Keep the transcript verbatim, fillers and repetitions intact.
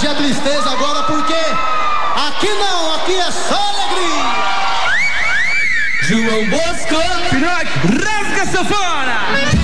e a tristeza agora, porque aqui não, aqui é só alegria. João Bosco, Pinote, rasga a sanfona.